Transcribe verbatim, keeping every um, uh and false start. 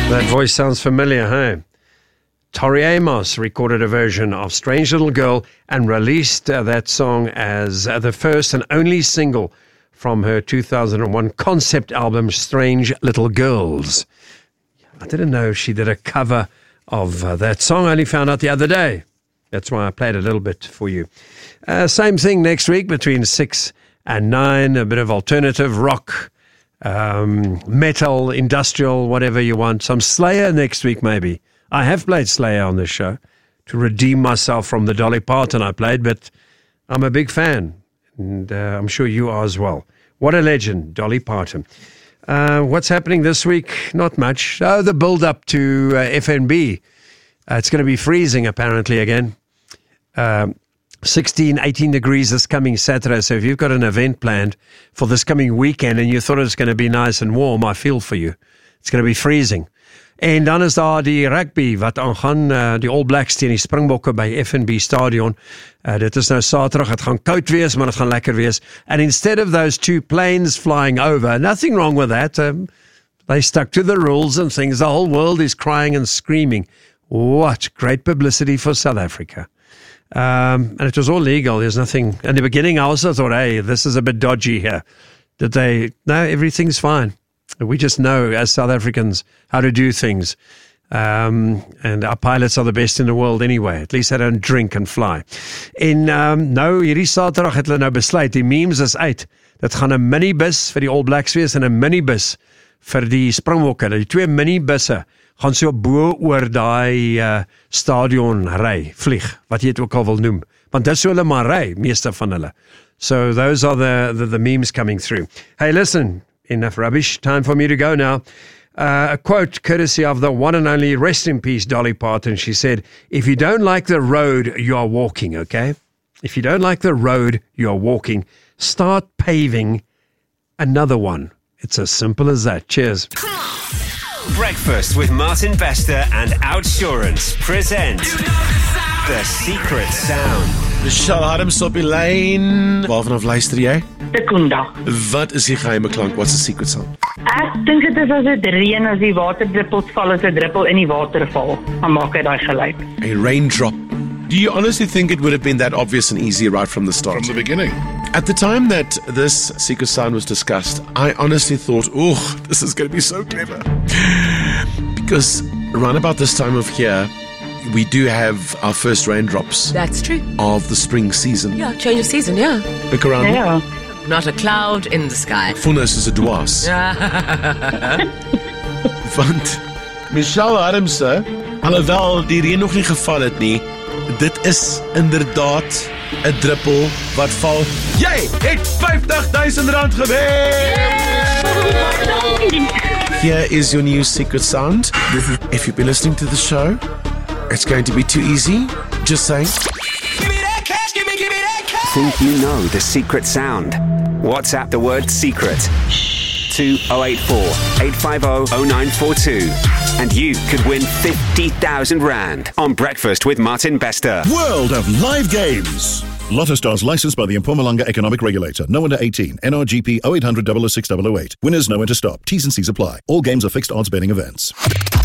That voice sounds familiar, hey? Tori Amos recorded a version of Strange Little Girl and released uh, that song as uh, the first and only single from her two thousand one concept album, Strange Little Girls. I didn't know she did a cover of uh, that song. I only found out the other day. That's why I played a little bit for you. Uh, same thing next week between six and nine, a bit of alternative rock, um, metal, industrial, whatever you want. Some Slayer next week, maybe. I have played Slayer on this show to redeem myself from the Dolly Parton I played, but I'm a big fan, and uh, I'm sure you are as well. What a legend, Dolly Parton. Uh, what's happening this week? Not much. Oh, the build-up to uh, F N B. Uh, it's going to be freezing, apparently, again. Um, sixteen, eighteen degrees this coming Saturday. So if you've got an event planned for this coming weekend and you thought it was going to be nice and warm, I feel for you. It's going to be freezing. En dan is daar die rugby wat aangaan, uh, die All Blacks teen die Springbokke by F N B Stadion. Uh, dit is nou Saterdag, het gaan koud wees, maar het gaan lekker wees. And instead of those two planes flying over, nothing wrong with that. Um, they stuck to the rules and things. The whole world is crying and screaming. What great publicity for South Africa. Um, and it was all legal. There's nothing. In the beginning, I also thought, hey, this is a bit dodgy here. Did they? No, everything's fine. We just know, as South Africans, how to do things. Um, and our pilots are the best in the world anyway. At least they don't drink and fly. En um, nou, hierdie Saterdag het hulle nou besluit, die memes is uit. Dit gaan 'n minibus vir die All Blacks wees en 'n minibus vir die Springbokke. Die twee minibusse gaan so bo oor daai uh, stadion ry, vlieg, wat jy dit ook al wil noem. Want dis so hulle maar ry, meeste van hulle. So those are the, the, the memes coming through. Hey, listen, enough rubbish. Time for me to go now. Uh, a quote courtesy of the one and only, rest in peace, Dolly Parton. She said, if you don't like the road you are walking, okay? If you don't like the road you are walking, start paving another one. It's as simple as that. Cheers. Breakfast with Martin Bester and Outsurance present The Secret Sound. Michelle Adams op die lyn. Waarvan af luister jy? Sekunda. Wat is die geheime klank? What's the secret sound? Ek dink dit is as dit reën, as die waterdruppels val, as 'n druppel in die waterval, dan maak hy daai geluid. A raindrop. Do you honestly think it would have been that obvious and easy right from the start? From the beginning. At the time that this secret sound was discussed, I honestly thought, oh, this is going to be so clever. Because around about this time of year, we do have our first raindrops. That's true. Of the spring season. Yeah, change of season, yeah. Look around. Ja. Not a cloud in the sky. Vonnis is 'n dwaas. Want Michelle Adams, alhoewel die reën nog nie geval het nie, dit is inderdaad 'n druppel wat val. Jy het vyftig duisend rand gewen! Here is your new secret sound. If you've been listening to the show, it's going to be too easy. Just saying. Give me that cash, give me, give me that cash. Think you know the secret sound? WhatsApp the word secret to oh eight four, eight five oh, oh nine four two and you could win fifty thousand rand on Breakfast with Martin Bester. World of live games. Lotto Stars licensed by the Mpumalanga Economic Regulator. No under eighteen. N R G P oh eight hundred, double oh six, double oh eight. Winners know when to stop. T's and C's apply. All games are fixed odds betting events.